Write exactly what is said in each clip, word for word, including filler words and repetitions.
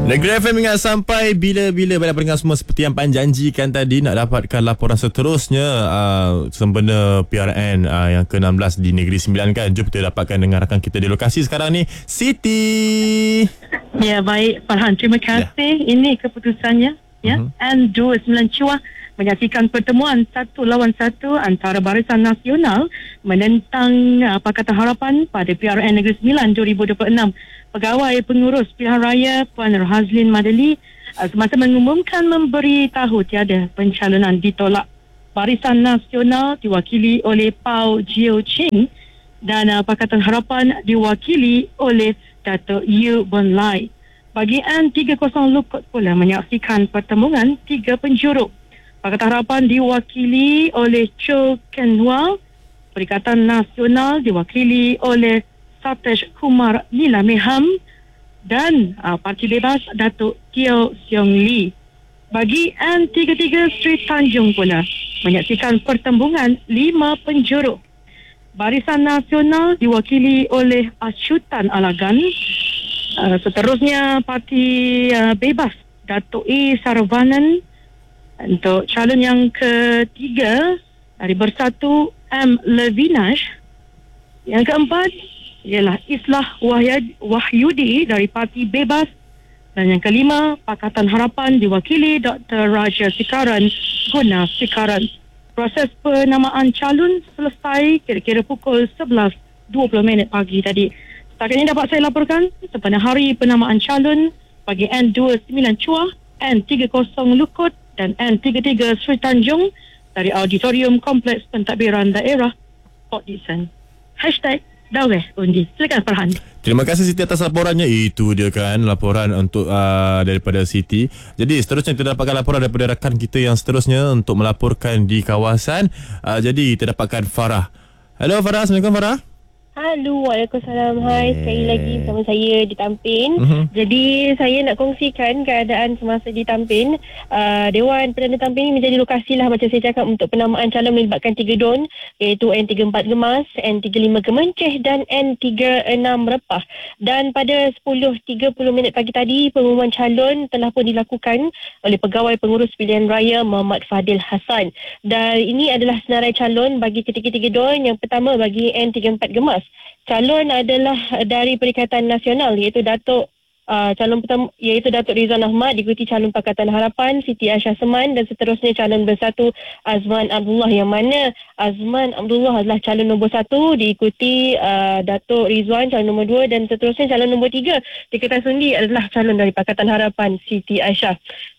Negeri F M ingat sampai bila-bila. Baiklah pendengar semua, seperti yang Pan janjikan tadi, nak dapatkan laporan seterusnya uh, sempena P R N uh, yang ke enam belas di Negeri Sembilan kan. Jom kita dapatkan dengan rakan kita di lokasi sekarang ni, Siti. Ya, baik Farhan, terima kasih. Ya. Ini keputusannya ya. Uh-huh. And dua puluh sembilan Cuah menyaksikan pertemuan satu lawan satu antara Barisan Nasional menentang uh, Pakatan Harapan pada P R N Negeri Sembilan dua ribu dua puluh enam. Pegawai Pengurus Pilihan Raya Puan Rohazlin Madeli uh, semasa mengumumkan memberi tahu tiada pencalonan ditolak. Barisan Nasional diwakili oleh Pau Jio Ching dan uh, Pakatan Harapan diwakili oleh Dato' Yu Bon Lai. Bahagian tiga kosong Lukut pula menyaksikan pertembungan tiga penjuru. Pakatan Harapan diwakili oleh Cho Ken Hua, Perikatan Nasional diwakili oleh Satish Kumar Nilameham dan uh, Parti Bebas Datuk Teo Siong Lee. Bagi N tiga puluh tiga Sri Tanjung pula menyaksikan pertembungan lima penjuru. Barisan Nasional diwakili oleh Asyutan Alagan. Uh, seterusnya Parti uh, Bebas Datuk E Saravanan. Untuk calon yang ketiga dari Bersatu M. Levinash. Yang keempat ialah Islah Wahyudi dari Parti Bebas. Dan yang kelima, Pakatan Harapan diwakili Doktor Raja Sikaran Guna Sikaran. Proses penamaan calon selesai kira-kira pukul sebelas dua puluh minit pagi tadi. Setakat ini dapat saya laporkan sempena hari penamaan calon bagi N dua puluh sembilan Cuah, N tiga kosong Lukut dan N tiga puluh tiga Sri Tanjung dari Auditorium Kompleks Pentadbiran Daerah Port Dickson. Hashtag Daweh Undi. Silakan Farhan. Terima kasih Siti atas laporannya. Itu dia kan laporan untuk uh, daripada Siti. Jadi seterusnya kita dapatkan laporan daripada rakan kita yang seterusnya untuk melaporkan di kawasan. Uh, jadi kita dapatkan Farah. Hello Farah. Assalamualaikum Farah. Halo, Waalaikumsalam. Hai, sekali lagi bersama saya di Tampin. Uh-huh. Jadi, saya nak kongsikan keadaan semasa di Tampin. Uh, Dewan Perdana Tampin ini menjadi lokasi lah macam saya cakap untuk penamaan calon melibatkan tiga D O N, iaitu N tiga puluh empat Gemas, N tiga puluh lima Gemenceh dan N tiga puluh enam Repah. Dan pada sepuluh tiga puluh minit pagi tadi, pengumuman calon telah pun dilakukan oleh Pegawai Pengurus Pilihan Raya Muhammad Fadil Hassan. Dan ini adalah senarai calon bagi ketiga-tiga D O N. Yang pertama bagi N tiga puluh empat Gemas. Calon adalah dari Perikatan Nasional, iaitu Datuk uh, calon pertama iaitu Datuk Rizwan Ahmad, diikuti calon Pakatan Harapan Siti Aisyah Seman dan seterusnya calon bersatu Azman Abdullah, yang mana Azman Abdullah adalah calon nombor satu, diikuti uh, Datuk Rizwan calon nombor dua dan seterusnya calon nombor tiga diketahui sendiri adalah calon dari Pakatan Harapan Siti Aisyah.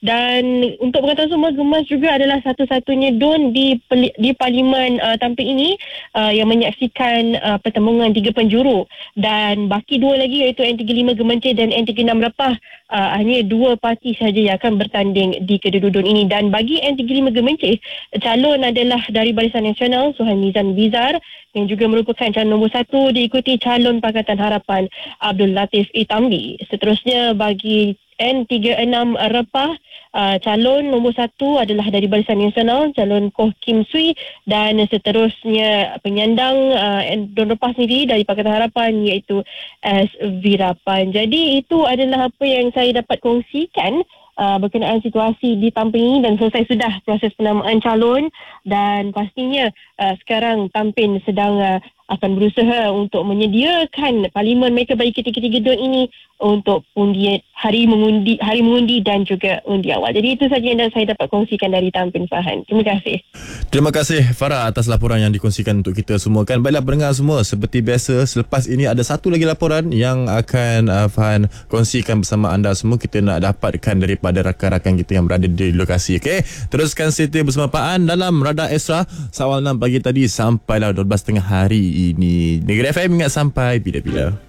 Dan untuk pengetahuan semua, Gemas juga adalah satu-satunya D O N di di Parlimen uh, Tampin ini uh, yang menyaksikan uh, pertembungan tiga penjuru, dan baki dua lagi iaitu N tiga puluh lima Gemenceh dan N tiga puluh enam Repah. Uh, hanya dua parti sahaja yang akan bertanding di kedua-dua D O N ini. Dan bagi N tiga puluh lima Gemenceh, calon adalah dari Barisan Nasional Suhan Mizan Bizar yang juga merupakan calon nombor satu, diikuti calon Pakatan Harapan Abdul Latif Itambi. Seterusnya bagi N tiga puluh enam Repah, uh, calon nombor satu adalah dari Barisan Nasional, calon Koh Kim Sui, dan seterusnya penyandang uh, D O N Repah sendiri dari Pakatan Harapan iaitu S. Virapan. Jadi itu adalah apa yang saya dapat kongsikan uh, berkenaan situasi di Tampin ini, dan selesai sudah proses penamaan calon, dan pastinya uh, sekarang Tampin sedang uh, akan berusaha untuk menyediakan parlimen mereka bagi ketiga-tiga D O N ini untuk undi hari mengundi hari mengundi dan juga undi awal. Jadi itu saja yang saya dapat kongsikan dari Tampin, Farhan. Terima kasih. Terima kasih Farah atas laporan yang dikongsikan untuk kita semua kan. Baiklah pendengar semua, seperti biasa selepas ini ada satu lagi laporan yang akan uh, Farhan kongsikan bersama anda semua. Kita nak dapatkan daripada rakan-rakan kita yang berada di lokasi. Okey, teruskan stay bersama Pak An dalam Radar Extra Sawal enam pagi tadi sampailah dua belas tiga puluh hari ini. Negeri F M ingat sampai bila-bila.